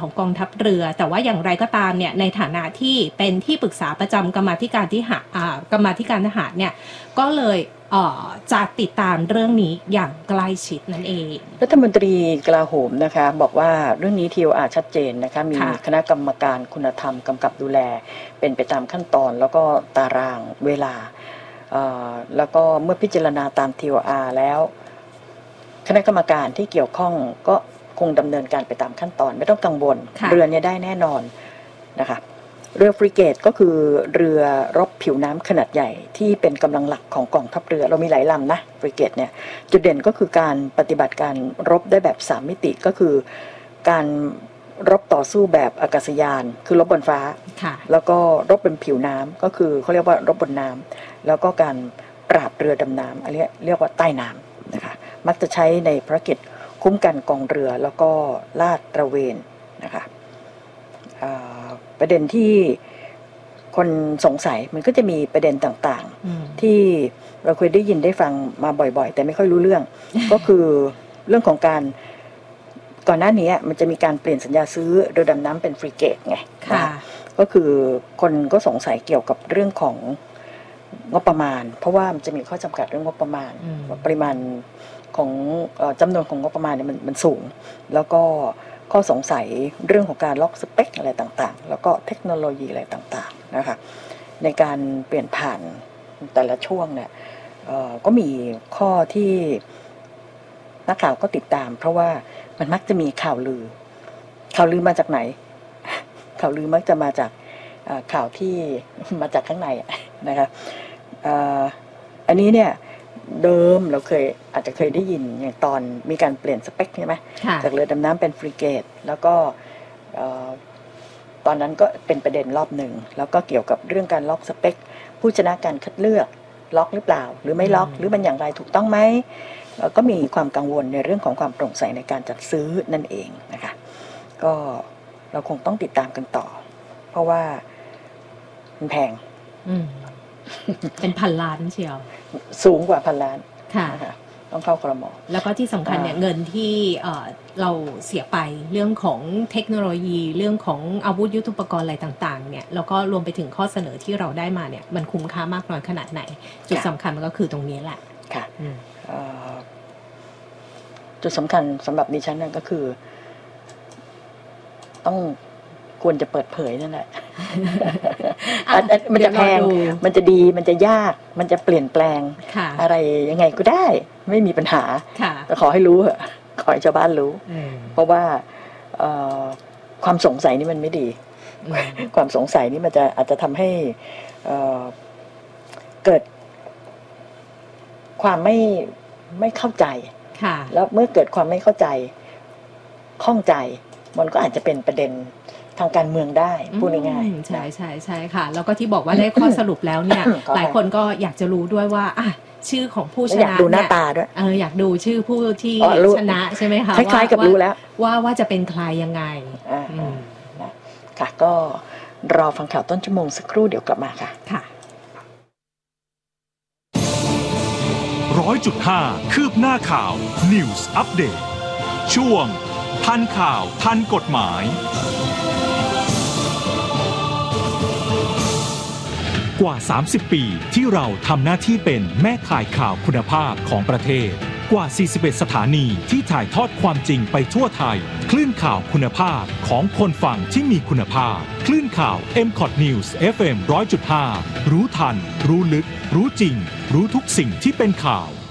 ของกองทัพเรือแต่ว่าอย่างไรก็ตามเนี่ยในฐานะที่เป็นที่ปรึกษาประจำกรรมาธิการทหารเนี่ยก็เลยจะติดตามเรื่องนี้อย่างใกล้ชิดนั่นเองรัฐมนตรีกลาโหมนะคะบอกว่าเรื่องนี้ TOR ชัดเจนนะคะมีคณะกรรมการคุณธรรมกำกับดูแลเป็นไปตามขั้นตอนแล้วก็ตารางเวลาแล้วก็เมื่อพิจารณาตาม TOR แล้วคณะกรรมการที่เกี่ยวข้องก็คงดำเนินการไปตามขั้นตอนไม่ต้องกังวลเรือเนี่ยได้แน่นอนนะคะเรือฟริเกตก็คือเรือรบผิวน้ำขนาดใหญ่ที่เป็นกำลังหลักของกองทัพเรือเรามีหลายลำนะฟริเกตเนี่ยจุดเด่นก็คือการปฏิบัติการรบได้แบบ3มิติก็คือการรบต่อสู้แบบอากาศยานคือรบบนฟ้าแล้วก็รบบนผิวน้ำก็คือเขาเรียกว่ารบบนน้ำแล้วก็การปราบเรือดำน้ำอันนี้เรียกว่าใต้น้ำนะคะมักจะใช้ในภารกิจคุ้มกันกองเรือแล้วก็ลาดตระเวนนะคะประเด็นที่คนสงสัยมันก็จะมีประเด็นต่างๆที่เราเคยได้ยินได้ฟังมาบ่อยๆแต่ไม่ค่อยรู้เรื่อง ก็คือเรื่องของการก่อนหน้านี้มันจะมีการเปลี่ยนสัญญาซื้อเรือดำน้ำเป็นฟริเกตไงก็คือคนก็สงสัยเกี่ยวกับเรื่องของงบประมาณเพราะว่ามันจะมีข้อจำกัดเรื่องงบประมาณปริมาณของจำนวนของงบประมาณเนี่ยมันสูงแล้วก็ข้อสงสัยเรื่องของการล็อกสเปคอะไรต่างๆแล้วก็เทคโนโลยีอะไรต่างๆนะคะในการเปลี่ยนผ่านแต่ละช่วงเนี่ยก็มีข้อที่นักข่าวก็ติดตามเพราะว่ามันมักจะมีข่าวลือมาจากไหนข่าวลือมักจะมาจากข่าวที่มาจากข้างในนะคะอันนี้เนี่ยเดิมเราอาจจะเคยได้ยินอย่างตอนมีการเปลี่ยนสเปคใช่ไหมจากเรือดำน้ำเป็นฟริเกตแล้วก็ตอนนั้นก็เป็นประเด็นรอบหนึ่งแล้วก็เกี่ยวกับเรื่องการล็อกสเปคผู้ชนะการคัดเลือกล็อกหรือเปล่าหรือไม่ล็อกหรือมันอย่างไรถูกต้องไหมก็มีความกังวลในเรื่องของความโปร่งใสในการจัดซื้อนั่นเองนะคะก็เราคงต้องติดตามกันต่อเพราะว่ามันแพงเป็นพันล้านเชียวสูงกว่าพันล้านค่ะต้องเข้าครม. แล้วก็ที่สำคัญเนี่ยเงินที่เราเสียไปเรื่องของเทคโนโลยีเรื่องของอาวุธยุทโธปกรณ์อะไรต่างๆเนี่ยแล้วก็รวมไปถึงข้อเสนอที่เราได้มาเนี่ยมันคุ้มค่ามากน้อยขนาดไหนจุดสำคัญมันก็คือตรงนี้แหละค่ะจุดสำคัญสำหรับดิฉันนั่นก็คือต้องควรจะเปิดเผยนั่นแหละมันจะแพงมันจะดีมันจะยากมันจะเปลี่ยนแปลงอะไรยังไงก็ได้ไม่มีปัญหาแต่ขอให้รู้ขอให้ชาวบ้านรู้เพราะว่าความสงสัยนี่มันไม่ดีความสงสัยนี่มันจะอาจจะทำให้เกิดความไม่เข้าใจแล้วเมื่อเกิดความไม่เข้าใจข้องใจมันก็อาจจะเป็นประเด็นทางการเมืองได้พูดง่ายๆใช่ใช่ใช่ค่ะแล้วก็ที่บอกว่าได้ข้อสรุปแล้วเนี่ย หลายคนก็อยากจะรู้ด้วยว่าชื่อของผู้ชนะอยากดูหน้าตาด้วยอยากดูชื่อผู้ที่ชนะใช่ไหมคะคล้ายๆกับรู้แล้วว่าจะเป็นใครยังไงค่ะก็รอฟังข่าวต้นชั่วโมงสักครู่เดี๋ยวกลับมาค่ะค่ะ 100.5 คืบหน้าข่าว News Update ช่วงทันข่าวทันกฎหมายกว่า30 ปีที่เราทำหน้าที่เป็นแม่ข่ายข่าวคุณภาพของประเทศกว่า41สถานีที่ถ่ายทอดความจริงไปทั่วไทยคลื่นข่าวคุณภาพของคนฟังที่มีคุณภาพคลื่นข่าว MCOT News FM 100.5 รู้ทันรู้ลึกรู้จริงรู้ทุกสิ่งที่เป็นข่าว